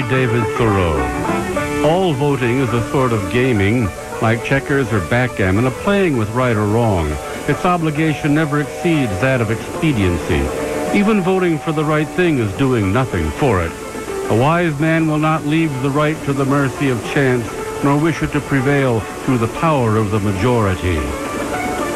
David Thoreau. All voting is a sort of gaming, like checkers or backgammon, a playing with right or wrong. Its obligation never exceeds that of expediency. Even voting for the right thing is doing nothing for it. A wise man will not leave the right to the mercy of chance, nor wish it to prevail through the power of the majority.